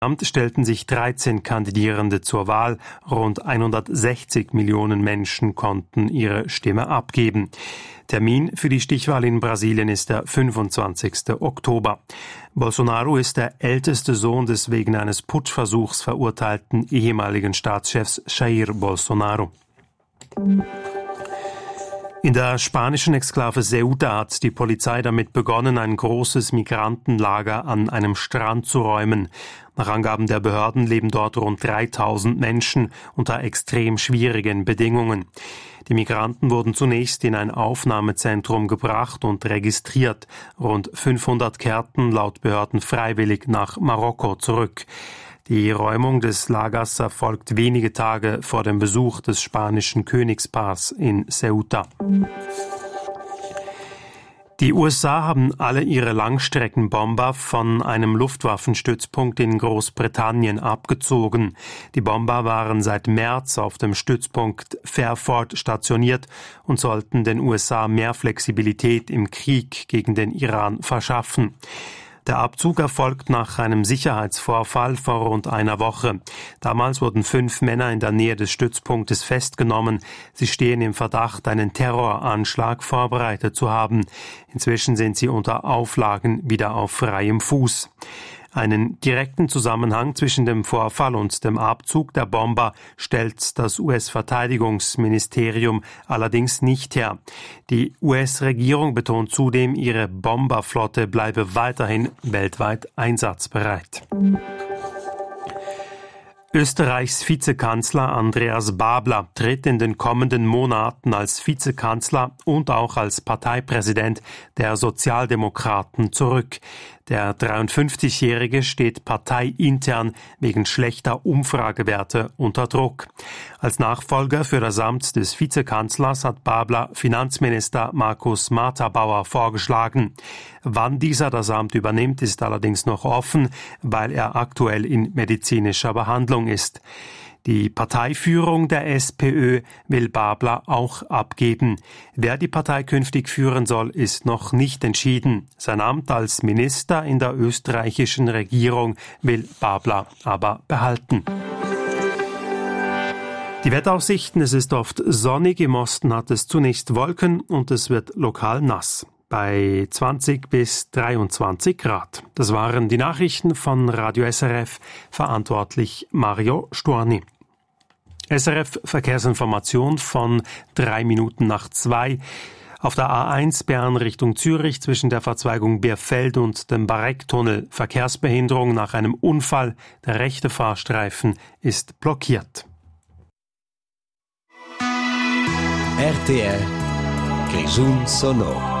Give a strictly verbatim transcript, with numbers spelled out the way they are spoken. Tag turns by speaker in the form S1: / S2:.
S1: Amt stellten sich dreizehn Kandidierende zur Wahl. Rund hundertsechzig Millionen Menschen konnten ihre Stimme abgeben. Termin für die Stichwahl in Brasilien ist der fünfundzwanzigsten Oktober. Bolsonaro ist der älteste Sohn des wegen eines Putschversuchs verurteilten ehemaligen Staatschefs Jair Bolsonaro. In der spanischen Exklave Ceuta hat die Polizei damit begonnen, ein großes Migrantenlager an einem Strand zu räumen. Nach Angaben der Behörden leben dort rund dreitausend Menschen unter extrem schwierigen Bedingungen. Die Migranten wurden zunächst in ein Aufnahmezentrum gebracht und registriert. Rund fünfhundert kehrten laut Behörden freiwillig nach Marokko zurück. Die Räumung des Lagers erfolgt wenige Tage vor dem Besuch des spanischen Königspaars in Ceuta. Die U S A haben alle ihre Langstreckenbomber von einem Luftwaffenstützpunkt in Großbritannien abgezogen. Die Bomber waren seit März auf dem Stützpunkt Fairford stationiert und sollten den U S A mehr Flexibilität im Krieg gegen den Iran verschaffen. Der Abzug erfolgt nach einem Sicherheitsvorfall vor rund einer Woche. Damals wurden fünf Männer in der Nähe des Stützpunktes festgenommen. Sie stehen im Verdacht, einen Terroranschlag vorbereitet zu haben. Inzwischen sind sie unter Auflagen wieder auf freiem Fuß. Einen direkten Zusammenhang zwischen dem Vorfall und dem Abzug der Bomber stellt das U S-Verteidigungsministerium allerdings nicht her. Die U S-Regierung betont zudem, ihre Bomberflotte bleibe weiterhin weltweit einsatzbereit. Österreichs Vizekanzler Andreas Babler tritt in den kommenden Monaten als Vizekanzler und auch als Parteipräsident der Sozialdemokraten zurück. Der dreiundfünfzigjährige steht parteiintern wegen schlechter Umfragewerte unter Druck. Als Nachfolger für das Amt des Vizekanzlers hat Babler Finanzminister Markus Marthabauer vorgeschlagen. Wann dieser das Amt übernimmt, ist allerdings noch offen, weil er aktuell in medizinischer Behandlung ist. Die Parteiführung der SPÖ will Babler auch abgeben. Wer die Partei künftig führen soll, ist noch nicht entschieden. Sein Amt als Minister in der österreichischen Regierung will Babler aber behalten. Die Wetteraussichten: Es ist oft sonnig, im Osten hat es zunächst Wolken und es wird lokal nass. Bei zwanzig bis dreiundzwanzig Grad. Das waren die Nachrichten von Radio S R F, verantwortlich Mario Storni. S R F Verkehrsinformation von drei Minuten nach zwei. Auf der A eins Bern Richtung Zürich zwischen der Verzweigung Bierfeld und dem Barecktunnel Verkehrsbehinderung nach einem Unfall. Der rechte Fahrstreifen ist blockiert.
S2: R T R Grisun Sonor.